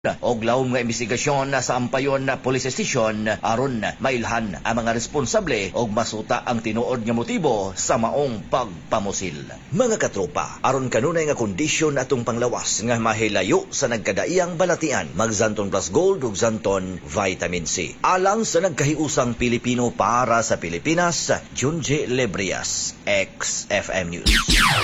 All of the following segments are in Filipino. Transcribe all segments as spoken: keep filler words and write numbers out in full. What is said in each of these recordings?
og lawom nga investigasyon sa ampayon na police station aron mailhan ang mga responsable og masuta ang tinuod nga motibo sa maong pagpamusil. Mga katropa, aron kanunay nga kondisyon atong panglawas nga mahilayo sa nagkadaiyang balatian, mag-Zanton Plus Gold ug Zanton Vitamin C. Alang sa nagkahiusang Pilipino para sa Pilipinas, Junji Lebrias, X F M News.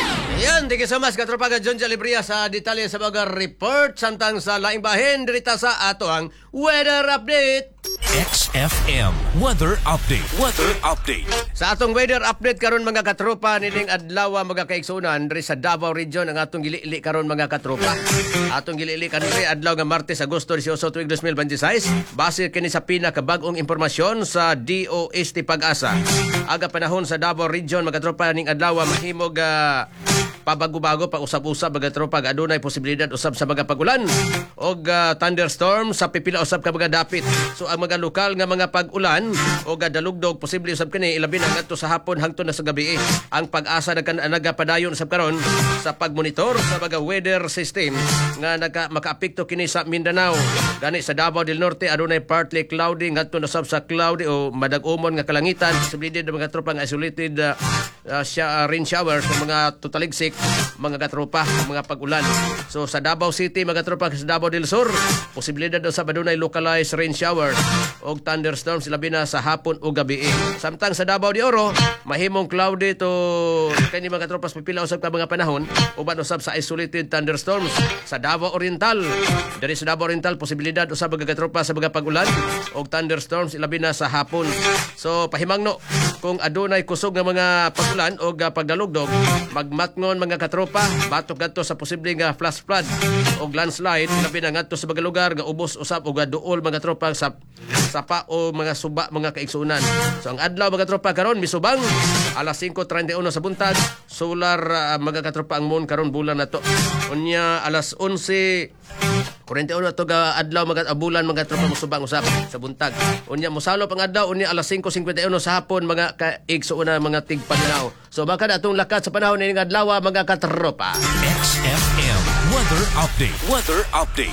Ayan, thank you so much katropa ka Junji Lebrias sa detalye sa mga report samtang sa laing bahin dirita sa ato ang weather update. X F M Weather Update. Weather Update. Sa atong weather update karon mga katropa nining adlaw mga kaigsunan diri sa Davao Region ang atong gilili karon mga katropa. Atong gilili karon diri adlaw nga Martes Agosto eighteen tuig two thousand twenty-six base kini sa pinakabag-ong impormasyon sa D O S T Pag-asa. Aga panahon sa Davao Region mga katropa ning adlaw mahimog uh, pabago-bago pa usab-usab mga tropa adunay posibilidad usab sa mga pagulan og uh, thunderstorm sa pipila usab ka mga dapit. So ang mga lokal nga mga pag-ulan o dalugdog posible usab kini ilabi na ngadto sa hapon hangtod na sa gabi. Ang Pag-asa nagkan nagapadayon usab karon sa pagmonitor sa mga weather system nga naka makaapekto kini sa Mindanao. Gani sa Davao del Norte adunay partly cloudy ngadto na usab sa cloudy o madag-umon nga kalangitan posibilidad mga tropa nga isolated uh, uh, uh, rain showers sa mga tutaligsik mga katropa, mga pag-ulan. So sa Davao City, mga katropa, sa Davao del Sur, posibilidad daw sa badunay localized rain showers o thunderstorms labi na sa hapon o gabi. Samtang sa Davao de Oro, mahimong cloudy to kani mga katropa pipila usab ka mga panahon uban usab sa isolated thunderstorms sa Davao Oriental. Dari sa Davao Oriental, posibilidad usab mga katropa sa mga pag-ulan o thunderstorms labi na sa hapon. So pahimangno kung adunay kusog nga mga pag-ulan o pagdalugdog, magmatngon mga katropa, batok gadto sa posible nga flash flood o landslide labi na ngadto sa mga lugar nga ubos usab o duol mga tropa sa sapa o mga suba mga kaigsunan. So ang adlaw mga tropa karon misubang alas five thirty-one sa buntag, solar uh, mga katropa ang moon karon bulan nato. Unya alas eleven forty-one to ga adlaw mga bulan mga tropa musubang usab sa buntag. Unya mosalop ang adlaw unya alas five fifty-one sa hapon mga kaigsunan mga tigpananaw. So baka atong lakat sa panahon ning adlaw mga katropa. X F M Weather Update. Weather Update.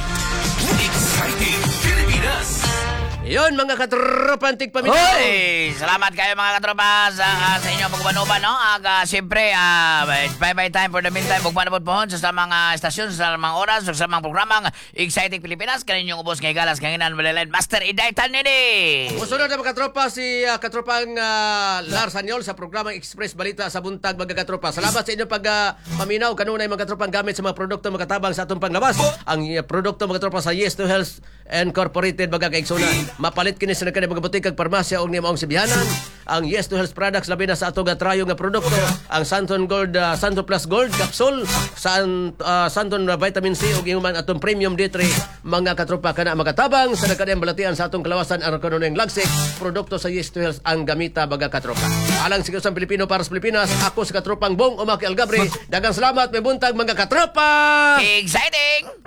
Exciting Pilipinas. Yon mga katropa antik pamilya. Hoy! Salamat kayo mga katropa sa, uh, sa inyong pagbanuban, no? Aga, siyempre, uh, bye-bye time for the meantime. Bugmanabot po sa mga estasyon, sa mga oras, sa mga programang Exciting Pilipinas. Kaninyong ubos ngay galas, kanginan, malalan, Master Idaytan nini. Musunod na mga katropa, si uh, katropang uh, Lars Anyol sa programang Express Balita sa buntag mga katropa. Salamat sa inyong pagpaminaw. Uh, Kanunay mga katropang gamit sa mga produkto makatabang sa atong panglabas. Ang uh, produkto mga katropa sa Yes to Health Incorporated mga kaigsunan. Mapalit kini sa nagkani mga butik kag parmasya og nimaong sibihanan. Ang Yes to Health products labi na sa ato nga trayo nga produkto. Ang Santon Gold, uh, Santon Plus Gold capsule, San, uh, Santon Vitamin C ug ihuman atong Premium D three mga katropa kana makatabang sa nagkani balatian sa atong kalawasan ang kanunay lagsik. Produkto sa Yes to Health ang gamita mga katropa. Alang sa isang Pilipino para sa Pilipinas, ako sa katropang Bong Umaki Algabre. Daghang salamat may buntag mga katropa. Exciting!